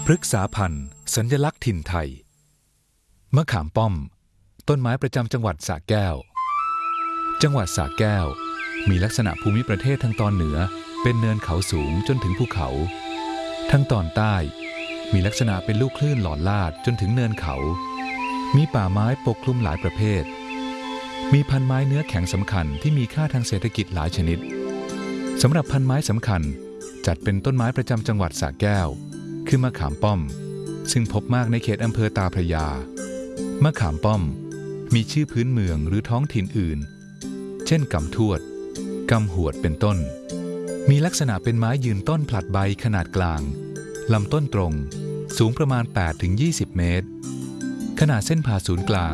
พฤกษาพันธุ์สัญลักษณ์ถิ่นไทยมะขามป้อมต้นไม้ประจำจังหวัดสระแก้วจังหวัดสระแก้วมีลักษณะภูมิประเทศทางตอนเหนือเป็นเนินเขาสูงจนถึงภูเขาทางตอนใต้มีลักษณะเป็นลูกคลื่นหลอนลาดจนถึงเนินเขามีป่าไม้ปกคลุมหลายประเภทมีพันไม้เนื้อแข็งสำคัญที่มีค่าทางเศรษฐกิจหลายชนิดสำหรับพันไม้สำคัญจัดเป็นต้นไม้ประจำจังหวัดสระแก้วคือมะขามป้อมซึ่งพบมากในเขตอำเภอตาพระยามะขามป้อมมีชื่อพื้นเมืองหรือท้องถิ่นอื่นเช่นกำทวดกำหวดเป็นต้นมีลักษณะเป็นไม้ยืนต้นผลัดใบขนาดกลางลำต้นตรงสูงประมาณ 8-20 เมตรขนาดเส้นผ่าศูนย์กลาง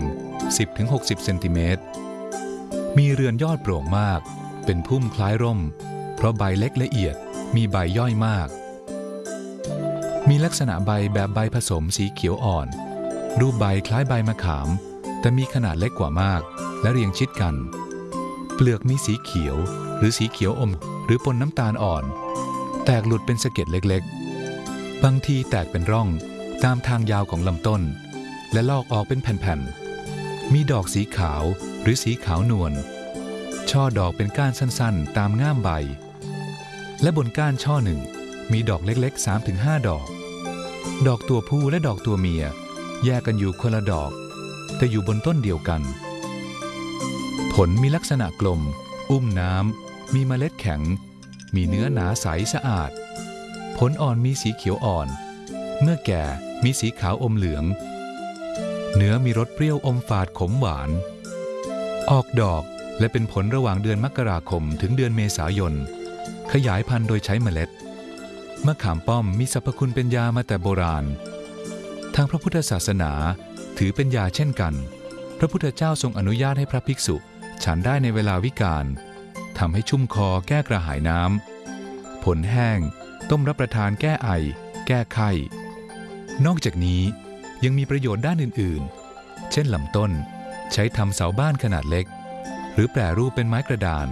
10-60 เซนติเมตรมีเรือนยอดโปร่งมากเป็นพุ่มคล้ายร่มเพราะใบเล็กละเอียดมีใบย่อยมากมีลักษณะใบแบบใบผสมสีเขียวอ่อนรูปใบคล้ายใบมะขามแต่มีขนาดเล็กกว่ามากและเรียงชิดกันเปลือกมีสีเขียวหรือสีเขียวอมหรือปนน้ำตาลอ่อนแตกหลุดเป็นสะเก็ดเล็กๆบางทีแตกเป็นร่องตามทางยาวของลำต้นและลอกออกเป็นแผ่นๆมีดอกสีขาวหรือสีขาวนวลช่อดอกเป็นก้านสั้นๆตามง่ามใบและบนก้านช่อหนึ่งมีดอกเล็กๆ 3-5 ดอกดอกตัวผู้และดอกตัวเมียแยกกันอยู่คนละดอกแต่อยู่บนต้นเดียวกันผลมีลักษณะกลมอุ้มน้ำมีเมล็ดแข็งมีเนื้อหนาใสสะอาดผลอ่อนมีสีเขียวอ่อนเมื่อแก่มีสีขาวอมเหลืองเนื้อมีรสเปรี้ยวอมฝาดขมหวานออกดอกและเป็นผลระหว่างเดือนมกราคมถึงเดือนเมษายนขยายพันธุ์โดยใช้เมล็ดมะขามป้อมมีสรรพคุณเป็นยามาแต่โบราณทางพระพุทธศาสนาถือเป็นยาเช่นกันพระพุทธเจ้าทรงอนุญาตให้พระภิกษุฉันได้ในเวลาวิกาลทำให้ชุ่มคอแก้กระหายน้ำผลแห้งต้มรับประทานแก้ไอแก้ไข้นอกจากนี้ยังมีประโยชน์ด้านอื่นๆเช่นลำต้นใช้ทำเสาบ้านขนาดเล็กหรือแปรรูปเป็นไม้กระดาน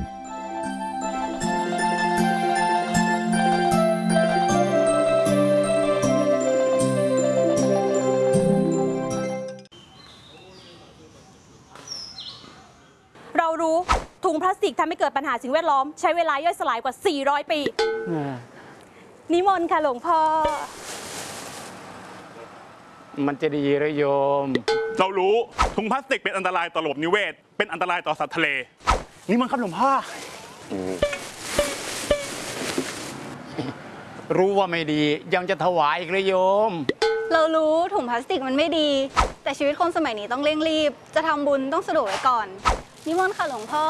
เรารู้ถุงพลาสติกทำให้เกิดปัญหาสิ่งแวดล้อมใช้เวลาย่อยสลายกว่า400 ปีนิมนต์ค่ะหลวงพ่อมันจะดีหรือโยมเรารู้ถุงพลาสติกเป็นอันตรายต่อระบบนิเวศเป็นอันตรายต่อสัตว์ทะเลนี่มันครับหลวงพ่อรู้ว่าไม่ดียังจะถวายอีกเลยโยมเรารู้ถุงพลาสติกมันไม่ดีแต่ชีวิตคนสมัยนี้ต้องเร่งรีบจะทำบุญต้องสะดวกไว้ก่อนนิมนต์ค่ะหลวงพ่อ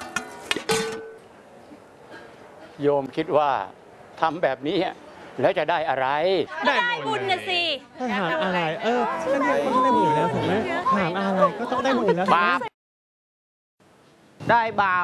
โยมคิดว่าทำแบบนี้แล้วจะได้อะไรได้บุญนะสิถามอะไรก็ได้บุญแล้วถูกไหมถามอะไรก็ต้องได้บุญแล้วบาปได้บาป